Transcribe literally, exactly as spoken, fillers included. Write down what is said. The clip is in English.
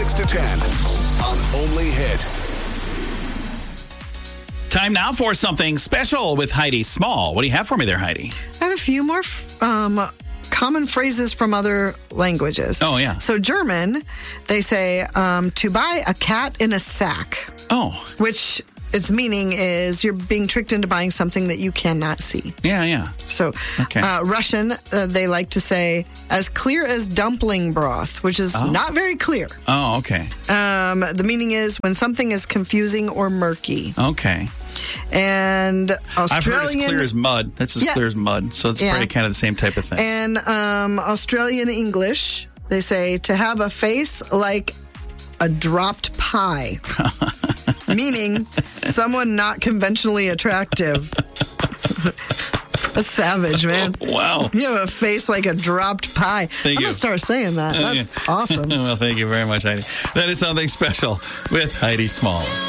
six to ten on Only Hit. Time now for something special with Heidi Small. What do you have for me there, Heidi? I have a few more um, common phrases from other languages. Oh, yeah. So German, they say um, to buy a cat in a sack. Oh. Which its meaning is you're being tricked into buying something that you cannot see. Yeah, yeah. So okay. uh, Russian, uh, they like to say as clear as dumpling broth, which is oh. not very clear. Oh, okay. Um, the meaning is when something is confusing or murky. Okay. And Australian... I've heard as clear as mud. That's as yeah. clear as mud. So it's yeah. pretty kind of the same type of thing. And um, Australian English, they say to have a face like a dropped pie. Meaning someone not conventionally attractive. A savage, man. Wow. You have a face like a dropped pie. Thank I'm you. going to start saying that. That's awesome. Well, thank you very much, Heidi. That is something special with Heidi Small.